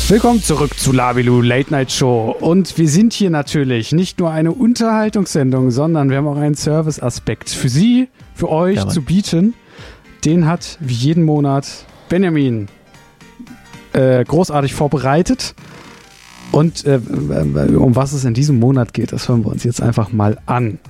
Willkommen zurück zu Labilu Late Night Show. Und wir sind hier natürlich nicht nur eine Unterhaltungssendung, sondern wir haben auch einen Service-Aspekt für Sie, für euch zu bieten. Den hat wie jeden Monat Benjamin großartig vorbereitet. Und um was es in diesem Monat geht, das hören wir uns jetzt einfach mal an.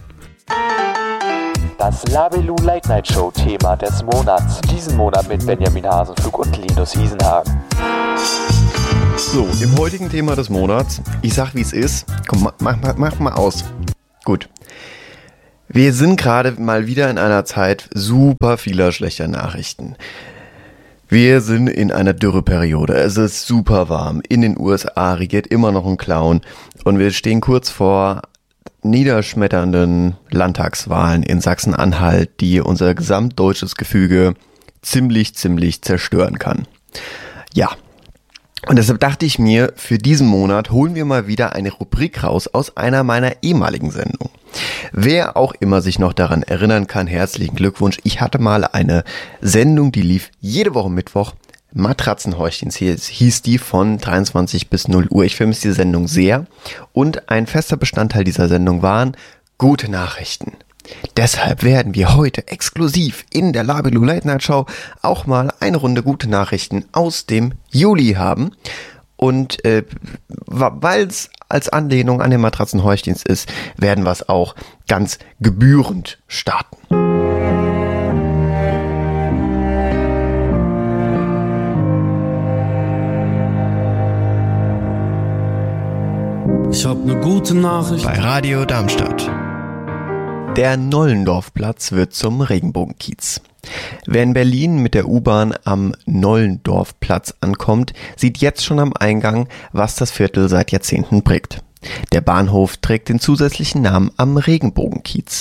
Das Labilu Late Night Show Thema des Monats. Diesen Monat mit Benjamin Hasenflug und Linus Hiesenhagen. So, im heutigen Thema des Monats, ich sag wie es ist, komm, mach mal aus. Gut. Wir sind gerade mal wieder in einer Zeit super vieler schlechter Nachrichten. Wir sind in einer Dürreperiode, es ist super warm, in den USA regiert immer noch ein Clown und wir stehen kurz vor niederschmetternden Landtagswahlen in Sachsen-Anhalt, die unser gesamtdeutsches Gefüge ziemlich zerstören kann. Ja. Und deshalb dachte ich mir, für diesen Monat holen wir mal wieder eine Rubrik raus aus einer meiner ehemaligen Sendungen. Wer auch immer sich noch daran erinnern kann, herzlichen Glückwunsch. Ich hatte mal eine Sendung, die lief jede Woche Mittwoch. Matratzenhäuschen hieß die, von 23 bis 0 Uhr. Ich vermisse diese Sendung sehr. Und ein fester Bestandteil dieser Sendung waren gute Nachrichten. Deshalb werden wir heute exklusiv in der Labilu Late Night Show auch mal eine Runde gute Nachrichten aus dem Juli haben. Und weil es als Anlehnung an den Matratzenhäuschens ist, werden wir es auch ganz gebührend starten. Ich hab ne gute Nachricht bei Radio Darmstadt. Der Nollendorfplatz wird zum Regenbogenkiez. Wer in Berlin mit der U-Bahn am Nollendorfplatz ankommt, sieht jetzt schon am Eingang, was das Viertel seit Jahrzehnten prägt. Der Bahnhof trägt den zusätzlichen Namen am Regenbogenkiez.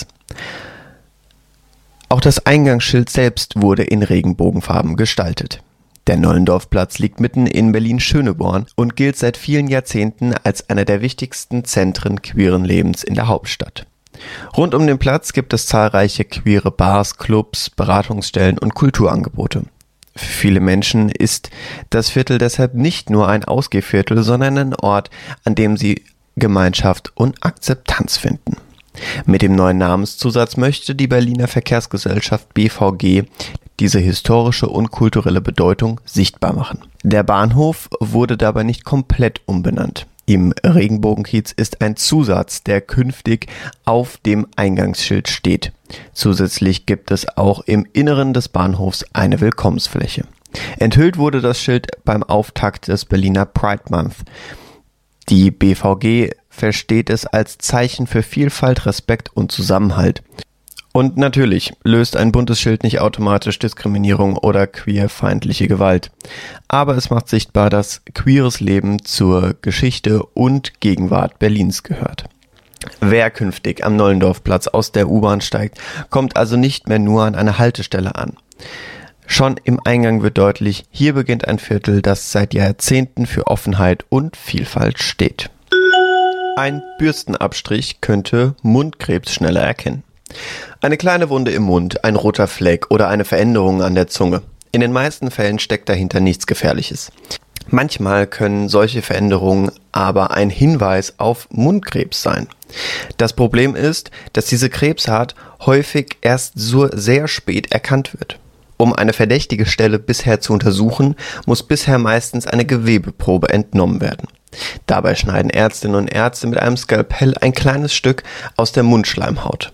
Auch das Eingangsschild selbst wurde in Regenbogenfarben gestaltet. Der Nollendorfplatz liegt mitten in Berlin-Schöneborn und gilt seit vielen Jahrzehnten als einer der wichtigsten Zentren queeren Lebens in der Hauptstadt. Rund um den Platz gibt es zahlreiche queere Bars, Clubs, Beratungsstellen und Kulturangebote. Für viele Menschen ist das Viertel deshalb nicht nur ein Ausgehviertel, sondern ein Ort, an dem sie Gemeinschaft und Akzeptanz finden. Mit dem neuen Namenszusatz möchte die Berliner Verkehrsgesellschaft BVG diese historische und kulturelle Bedeutung sichtbar machen. Der Bahnhof wurde dabei nicht komplett umbenannt. Im Regenbogenkiez ist ein Zusatz, der künftig auf dem Eingangsschild steht. Zusätzlich gibt es auch im Inneren des Bahnhofs eine Willkommensfläche. Enthüllt wurde das Schild beim Auftakt des Berliner Pride Month. Die BVG versteht es als Zeichen für Vielfalt, Respekt und Zusammenhalt. Und natürlich löst ein buntes Schild nicht automatisch Diskriminierung oder queerfeindliche Gewalt. Aber es macht sichtbar, dass queeres Leben zur Geschichte und Gegenwart Berlins gehört. Wer künftig am Nollendorfplatz aus der U-Bahn steigt, kommt also nicht mehr nur an einer Haltestelle an. Schon im Eingang wird deutlich, hier beginnt ein Viertel, das seit Jahrzehnten für Offenheit und Vielfalt steht. Ein Bürstenabstrich könnte Mundkrebs schneller erkennen. Eine kleine Wunde im Mund, ein roter Fleck oder eine Veränderung an der Zunge. In den meisten Fällen steckt dahinter nichts Gefährliches. Manchmal können solche Veränderungen aber ein Hinweis auf Mundkrebs sein. Das Problem ist, dass diese Krebsart häufig erst so sehr spät erkannt wird. Um eine verdächtige Stelle bisher zu untersuchen, muss bisher meistens eine Gewebeprobe entnommen werden. Dabei schneiden Ärztinnen und Ärzte mit einem Skalpell ein kleines Stück aus der Mundschleimhaut.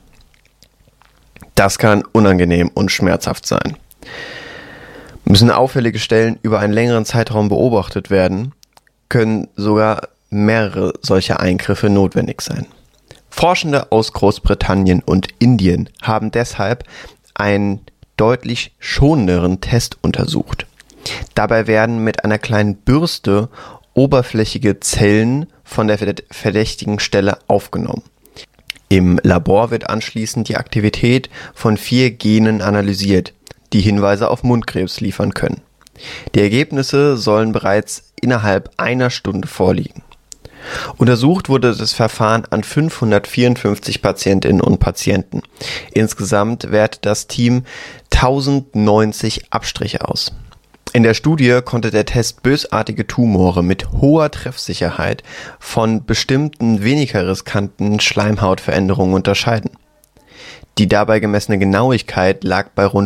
Das kann unangenehm und schmerzhaft sein. Müssen auffällige Stellen über einen längeren Zeitraum beobachtet werden, können sogar mehrere solcher Eingriffe notwendig sein. Forschende aus Großbritannien und Indien haben deshalb einen deutlich schonenderen Test untersucht. Dabei werden mit einer kleinen Bürste oberflächige Zellen von der verdächtigen Stelle aufgenommen. Im Labor wird anschließend die Aktivität von 4 Genen analysiert, die Hinweise auf Mundkrebs liefern können. Die Ergebnisse sollen bereits innerhalb einer Stunde vorliegen. Untersucht wurde das Verfahren an 554 Patientinnen und Patienten. Insgesamt wertet das Team 1090 Abstriche aus. In der Studie konnte der Test bösartige Tumore mit hoher Treffsicherheit von bestimmten weniger riskanten Schleimhautveränderungen unterscheiden. Die dabei gemessene Genauigkeit lag bei rund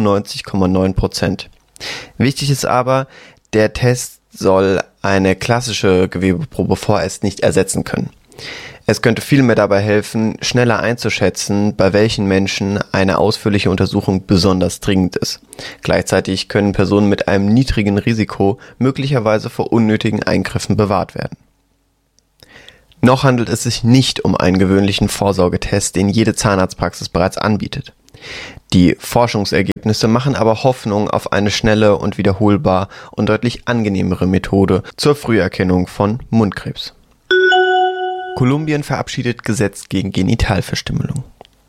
95,9%. Wichtig ist aber, der Test soll eine klassische Gewebeprobe vorerst nicht ersetzen können. Es könnte vielmehr dabei helfen, schneller einzuschätzen, bei welchen Menschen eine ausführliche Untersuchung besonders dringend ist. Gleichzeitig können Personen mit einem niedrigen Risiko möglicherweise vor unnötigen Eingriffen bewahrt werden. Noch handelt es sich nicht um einen gewöhnlichen Vorsorgetest, den jede Zahnarztpraxis bereits anbietet. Die Forschungsergebnisse machen aber Hoffnung auf eine schnelle und wiederholbar und deutlich angenehmere Methode zur Früherkennung von Mundkrebs. Kolumbien verabschiedet Gesetz gegen Genitalverstümmelung.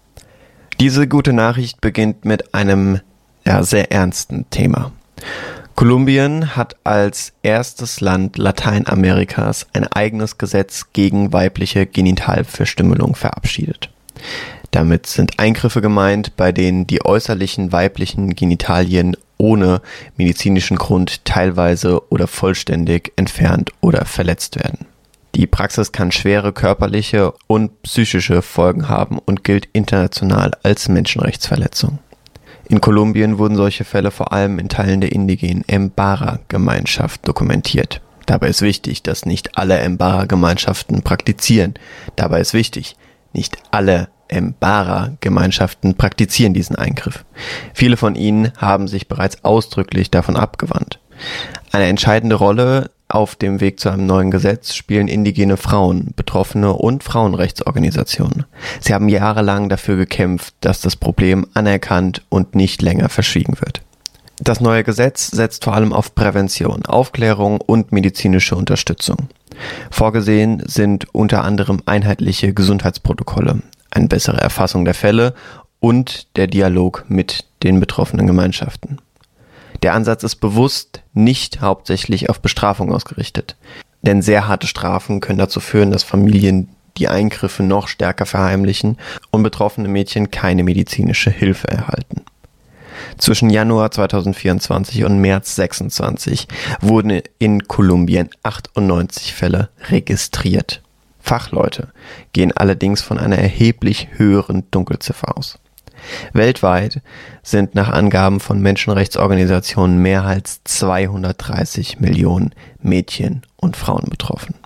Diese gute Nachricht beginnt mit einem sehr ernsten Thema. Kolumbien hat als erstes Land Lateinamerikas ein eigenes Gesetz gegen weibliche Genitalverstümmelung verabschiedet. Damit sind Eingriffe gemeint, bei denen die äußerlichen weiblichen Genitalien ohne medizinischen Grund teilweise oder vollständig entfernt oder verletzt werden. Die Praxis kann schwere körperliche und psychische Folgen haben und gilt international als Menschenrechtsverletzung. In Kolumbien wurden solche Fälle vor allem in Teilen der indigenen Mbara-Gemeinschaft dokumentiert. Dabei ist wichtig, dass nicht alle Mbara-Gemeinschaften praktizieren. Dabei ist wichtig, nicht alle Mbara-Gemeinschaften praktizieren diesen Eingriff. Viele von ihnen haben sich bereits ausdrücklich davon abgewandt. Eine entscheidende Rolle auf dem Weg zu einem neuen Gesetz spielen indigene Frauen, Betroffene und Frauenrechtsorganisationen. Sie haben jahrelang dafür gekämpft, dass das Problem anerkannt und nicht länger verschwiegen wird. Das neue Gesetz setzt vor allem auf Prävention, Aufklärung und medizinische Unterstützung. Vorgesehen sind unter anderem einheitliche Gesundheitsprotokolle, eine bessere Erfassung der Fälle und der Dialog mit den betroffenen Gemeinschaften. Der Ansatz ist bewusst nicht hauptsächlich auf Bestrafung ausgerichtet, denn sehr harte Strafen können dazu führen, dass Familien die Eingriffe noch stärker verheimlichen und betroffene Mädchen keine medizinische Hilfe erhalten. Zwischen Januar 2024 und März 2026 wurden in Kolumbien 98 Fälle registriert. Fachleute gehen allerdings von einer erheblich höheren Dunkelziffer aus. Weltweit sind nach Angaben von Menschenrechtsorganisationen mehr als 230 Millionen Mädchen und Frauen betroffen.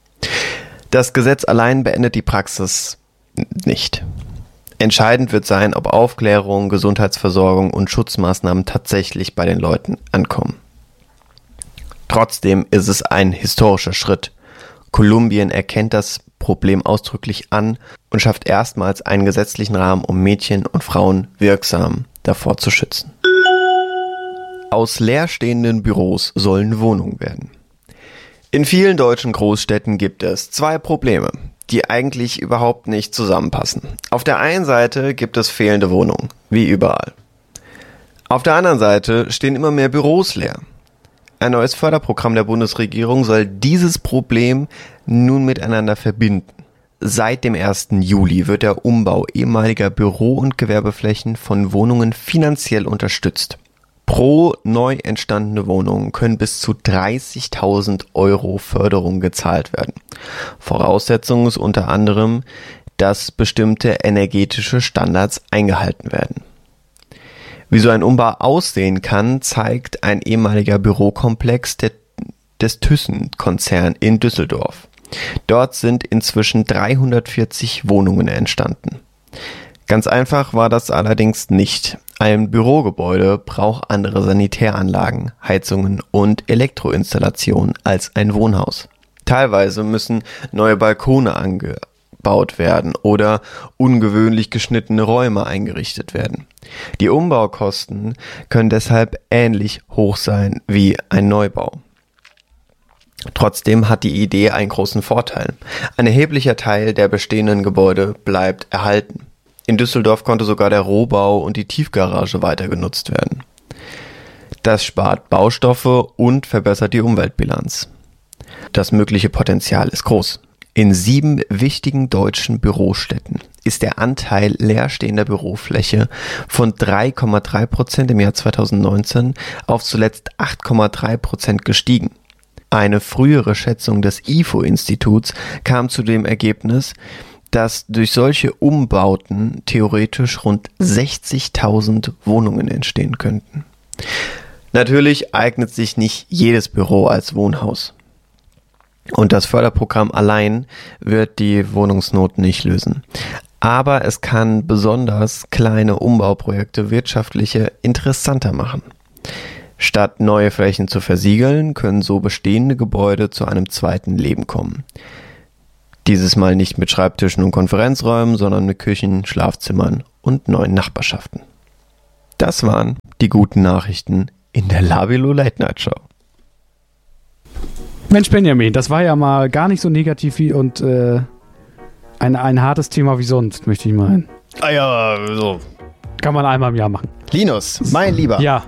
Das Gesetz allein beendet die Praxis nicht. Entscheidend wird sein, ob Aufklärung, Gesundheitsversorgung und Schutzmaßnahmen tatsächlich bei den Leuten ankommen. Trotzdem ist es ein historischer Schritt. Kolumbien erkennt das Problem ausdrücklich an und schafft erstmals einen gesetzlichen Rahmen, um Mädchen und Frauen wirksam davor zu schützen. Aus leerstehenden Büros sollen Wohnungen werden. In vielen deutschen Großstädten gibt es zwei Probleme, die eigentlich überhaupt nicht zusammenpassen. Auf der einen Seite gibt es fehlende Wohnungen, wie überall. Auf der anderen Seite stehen immer mehr Büros leer. Ein neues Förderprogramm der Bundesregierung soll dieses Problem nun miteinander verbinden. Seit dem 1. Juli wird der Umbau ehemaliger Büro- und Gewerbeflächen von Wohnungen finanziell unterstützt. Pro neu entstandene Wohnung können bis zu 30.000 € Förderung gezahlt werden. Voraussetzung ist unter anderem, dass bestimmte energetische Standards eingehalten werden. Wie so ein Umbau aussehen kann, zeigt ein ehemaliger Bürokomplex des Thyssen-Konzern in Düsseldorf. Dort sind inzwischen 340 Wohnungen entstanden. Ganz einfach war das allerdings nicht. Ein Bürogebäude braucht andere Sanitäranlagen, Heizungen und Elektroinstallationen als ein Wohnhaus. Teilweise müssen neue Balkone angebaut werden oder ungewöhnlich geschnittene Räume eingerichtet werden. Die Umbaukosten können deshalb ähnlich hoch sein wie ein Neubau. Trotzdem hat die Idee einen großen Vorteil. Ein erheblicher Teil der bestehenden Gebäude bleibt erhalten. In Düsseldorf konnte sogar der Rohbau und die Tiefgarage weiter genutzt werden. Das spart Baustoffe und verbessert die Umweltbilanz. Das mögliche Potenzial ist groß. In 7 wichtigen deutschen Bürostädten ist der Anteil leerstehender Bürofläche von 3,3% im Jahr 2019 auf zuletzt 8,3% gestiegen. Eine frühere Schätzung des IFO-Instituts kam zu dem Ergebnis, dass durch solche Umbauten theoretisch rund 60.000 Wohnungen entstehen könnten. Natürlich eignet sich nicht jedes Büro als Wohnhaus. Und das Förderprogramm allein wird die Wohnungsnot nicht lösen. Aber es kann besonders kleine Umbauprojekte wirtschaftliche interessanter machen. Statt neue Flächen zu versiegeln, können so bestehende Gebäude zu einem zweiten Leben kommen. Dieses Mal nicht mit Schreibtischen und Konferenzräumen, sondern mit Küchen, Schlafzimmern und neuen Nachbarschaften. Das waren die guten Nachrichten in der Labilo Late Night Show. Mensch, Benjamin, das war ja mal gar nicht so negativ und ein hartes Thema wie sonst, möchte ich meinen. Ah ja, so. Kann man einmal im Jahr machen. Linus, mein Lieber. Ja.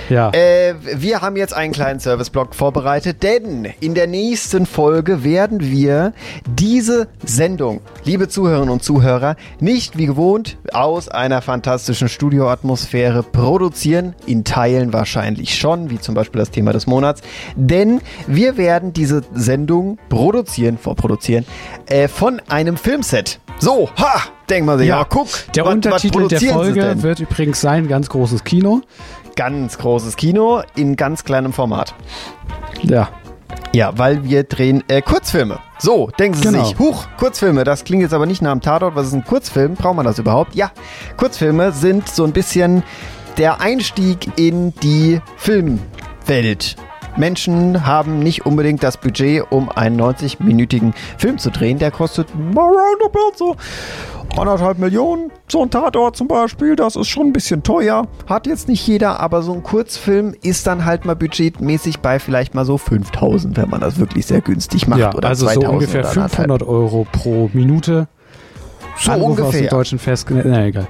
Wir haben jetzt einen kleinen Serviceblock vorbereitet, denn in der nächsten Folge werden wir diese Sendung, liebe Zuhörerinnen und Zuhörer, nicht wie gewohnt aus einer fantastischen Studioatmosphäre produzieren, in Teilen wahrscheinlich schon, wie zum Beispiel das Thema des Monats, denn wir werden diese Sendung vorproduzieren von einem Filmset. So, denkt man sich, ja, guck. Der Untertitel der Folge wird übrigens sein, ganz großes Kino. Ganz großes Kino in ganz kleinem Format. Ja. Ja, weil wir drehen Kurzfilme. So, denken Sie sich, Kurzfilme, das klingt jetzt aber nicht nach einem Tatort. Was ist ein Kurzfilm? Braucht man das überhaupt? Ja, Kurzfilme sind so ein bisschen der Einstieg in die Filmwelt. Menschen haben nicht unbedingt das Budget, um einen 90-minütigen Film zu drehen. Der kostet roundabout so 1,5 Millionen. So ein Tatort zum Beispiel, das ist schon ein bisschen teuer. Hat jetzt nicht jeder, aber so ein Kurzfilm ist dann halt mal budgetmäßig bei vielleicht mal so 5.000, wenn man das wirklich sehr günstig macht. Ja, oder also 2.000 so ungefähr 500 Euro pro Minute. So Anrufe ungefähr. Aus dem deutschen na egal.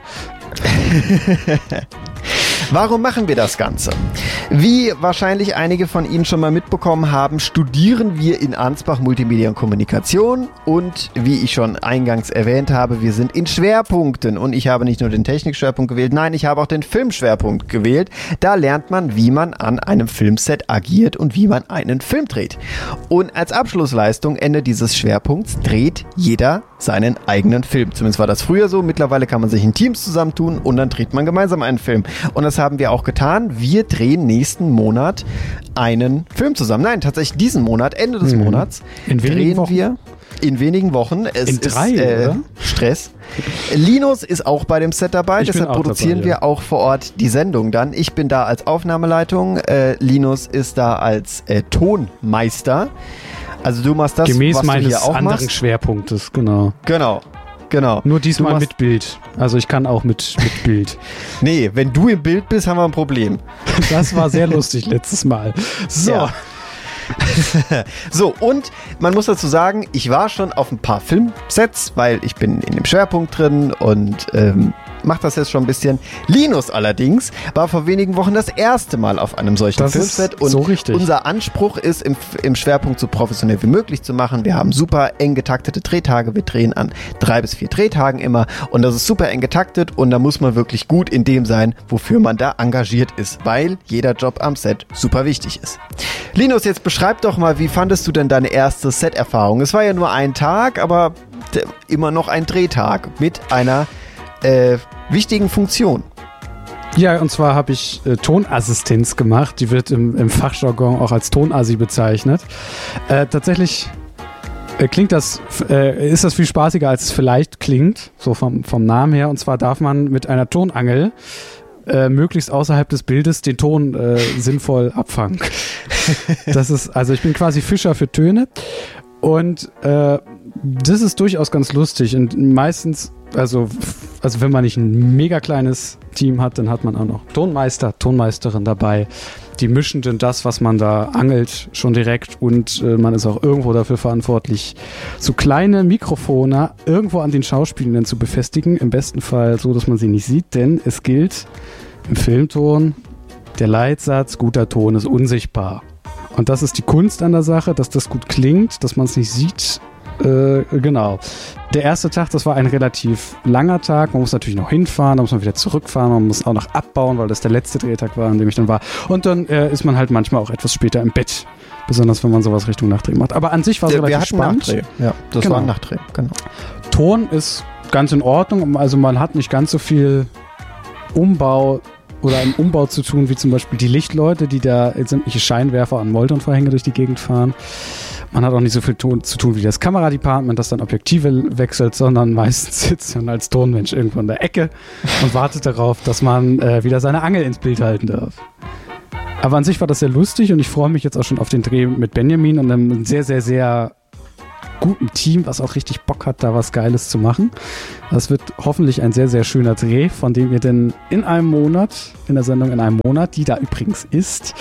Warum machen wir das Ganze? Wie wahrscheinlich einige von Ihnen schon mal mitbekommen haben, studieren wir in Ansbach Multimedia und Kommunikation und wie ich schon eingangs erwähnt habe, wir sind in Schwerpunkten und ich habe nicht nur den Technikschwerpunkt gewählt, nein, ich habe auch den Filmschwerpunkt gewählt. Da lernt man, wie man an einem Filmset agiert und wie man einen Film dreht. Und als Abschlussleistung, Ende dieses Schwerpunkts, dreht jeder seinen eigenen Film. Zumindest war das früher so. Mittlerweile kann man sich in Teams zusammentun und dann dreht man gemeinsam einen Film. Und das haben wir auch getan. Wir drehen nächsten Monat einen Film zusammen. Nein, tatsächlich diesen Monat, Ende des Monats, in wenigen Wochen. Wir in wenigen Wochen. Es in 3, ist oder? Stress. Linus ist auch bei dem Set dabei, deshalb produzieren wir auch vor Ort die Sendung dann. Ich bin da als Aufnahmeleitung, Linus ist da als Tonmeister. Also du machst das, gemäß was meines du hier auch anderen machst. Schwerpunktes, genau. Genau. Nur diesmal mit Bild. Also ich kann auch mit Bild. Nee, wenn du im Bild bist, haben wir ein Problem. Das war sehr lustig letztes Mal. So. Ja. So, und man muss dazu sagen, ich war schon auf ein paar Filmsets, weil ich bin in dem Schwerpunkt drin und macht das jetzt schon ein bisschen. Linus allerdings war vor wenigen Wochen das erste Mal auf einem solchen Filmset und so richtig. Unser Anspruch ist, im Schwerpunkt so professionell wie möglich zu machen. Wir haben super eng getaktete Drehtage. Wir drehen an 3 bis 4 Drehtagen immer und das ist super eng getaktet und da muss man wirklich gut in dem sein, wofür man da engagiert ist, weil jeder Job am Set super wichtig ist. Linus, jetzt beschreib doch mal, wie fandest du denn deine erste Set-Erfahrung? Es war ja nur ein Tag, aber immer noch ein Drehtag mit einer wichtigen Funktion. Ja, und zwar habe ich Tonassistenz gemacht. Die wird im Fachjargon auch als Tonassi bezeichnet. Tatsächlich ist das viel spaßiger, als es vielleicht klingt, so vom Namen her. Und zwar darf man mit einer Tonangel möglichst außerhalb des Bildes den Ton sinnvoll abfangen. Also ich bin quasi Fischer für Töne. Und das ist durchaus ganz lustig. Und meistens, also wenn man nicht ein mega kleines Team hat, dann hat man auch noch Tonmeister, Tonmeisterin dabei. Die mischen dann das, was man da angelt, schon direkt und man ist auch irgendwo dafür verantwortlich, so kleine Mikrofone irgendwo an den Schauspielern zu befestigen. Im besten Fall so, dass man sie nicht sieht, denn es gilt im Filmton, der Leitsatz, guter Ton ist unsichtbar. Und das ist die Kunst an der Sache, dass das gut klingt, dass man es nicht sieht, Genau. Der erste Tag, das war ein relativ langer Tag. Man muss natürlich noch hinfahren, dann muss man wieder zurückfahren, man muss auch noch abbauen, weil das der letzte Drehtag war, an dem ich dann war. Und dann ist man halt manchmal auch etwas später im Bett. Besonders, wenn man sowas Richtung Nachdreh macht. Aber an sich war es relativ spannend. Nachdreh. Ja, das war ein Nachdreh, genau. Ton ist ganz in Ordnung. Also man hat nicht ganz so viel Umbau oder im Umbau zu tun, wie zum Beispiel die Lichtleute, die da sämtliche Scheinwerfer und Moltonvorhänge durch die Gegend fahren. Man hat auch nicht so viel zu tun wie das Kameradepartment, das dann Objektive wechselt, sondern meistens sitzt man als Tonmensch irgendwo in der Ecke und wartet darauf, dass man wieder seine Angel ins Bild halten darf. Aber an sich war das sehr lustig und ich freue mich jetzt auch schon auf den Dreh mit Benjamin und einem sehr, sehr, sehr guten Team, was auch richtig Bock hat, da was Geiles zu machen. Das wird hoffentlich ein sehr, sehr schöner Dreh, von dem ihr denn in einem Monat, in der Sendung in einem Monat, die da übrigens ist,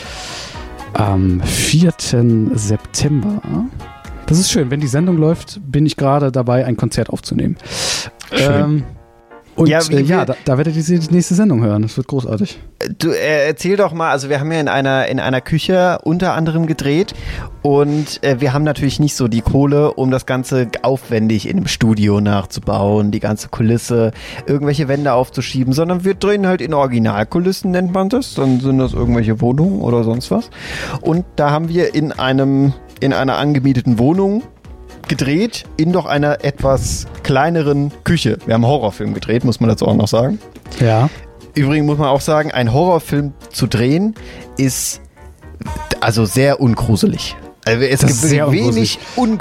am 4. September. Das ist schön. Wenn die Sendung läuft, bin ich gerade dabei, ein Konzert aufzunehmen. Schön. Und da werdet ihr die nächste Sendung hören. Das wird großartig. Du erzähl doch mal, also wir haben ja in einer Küche unter anderem gedreht und wir haben natürlich nicht so die Kohle, um das Ganze aufwendig in einem Studio nachzubauen, die ganze Kulisse, irgendwelche Wände aufzuschieben, sondern wir drehen halt in Originalkulissen, nennt man das. Dann sind das irgendwelche Wohnungen oder sonst was. Und da haben wir in einer angemieteten Wohnung gedreht in doch einer etwas kleineren Küche. Wir haben einen Horrorfilm gedreht, muss man dazu auch noch sagen. Ja. Übrigens muss man auch sagen, einen Horrorfilm zu drehen ist also sehr ungruselig. Also es gibt wenig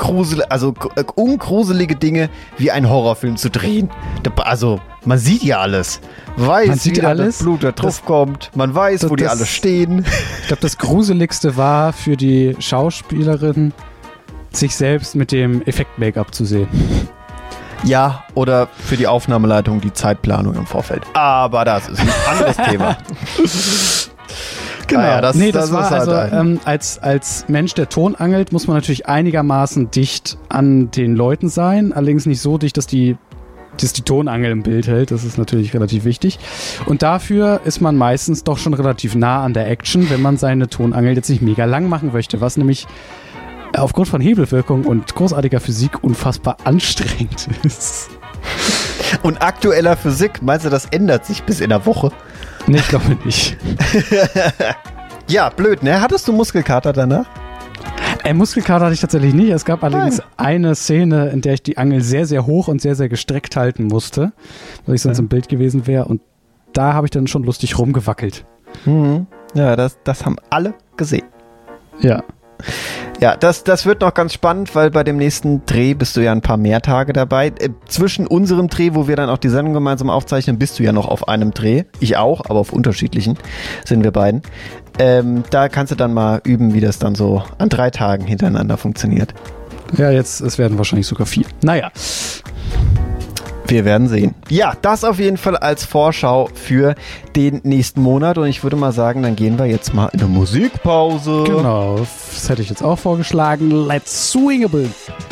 ungruselige Dinge wie ein Horrorfilm zu drehen. Also man sieht ja alles. Man sieht alles, das Blut da drauf kommt. Man weiß, wo die alle stehen. Ich glaube, das Gruseligste war für die Schauspielerin, sich selbst mit dem Effekt-Make-up zu sehen. Ja, oder für die Aufnahmeleitung die Zeitplanung im Vorfeld. Aber das ist ein anderes Thema. Genau. Naja, das war halt also als Mensch, der Ton angelt, muss man natürlich einigermaßen dicht an den Leuten sein. Allerdings nicht so dicht, dass die Tonangel im Bild hält. Das ist natürlich relativ wichtig. Und dafür ist man meistens doch schon relativ nah an der Action, wenn man seine Tonangel jetzt nicht mega lang machen möchte, was nämlich aufgrund von Hebelwirkung und großartiger Physik unfassbar anstrengend ist. Und aktueller Physik, meinst du, das ändert sich bis in der Woche? Nee, ich glaube nicht. Ja, blöd, ne? Hattest du Muskelkater danach? Muskelkater hatte ich tatsächlich nicht. Es gab allerdings eine Szene, in der ich die Angel sehr, sehr hoch und sehr, sehr gestreckt halten musste, weil ich sonst im Bild gewesen wäre. Und da habe ich dann schon lustig rumgewackelt. Mhm. Ja, das haben alle gesehen. Ja. Ja, das wird noch ganz spannend, weil bei dem nächsten Dreh bist du ja ein paar mehr Tage dabei. Zwischen unserem Dreh, wo wir dann auch die Sendung gemeinsam aufzeichnen, bist du ja noch auf einem Dreh. Ich auch, aber auf unterschiedlichen sind wir beiden. Da kannst du dann mal üben, wie das dann so an 3 Tagen hintereinander funktioniert. Ja, es werden wahrscheinlich sogar 4. Naja. Wir werden sehen. Ja, das auf jeden Fall als Vorschau für den nächsten Monat. Und ich würde mal sagen, dann gehen wir jetzt mal in eine Musikpause. Genau, das hätte ich jetzt auch vorgeschlagen. Let's swing a bit.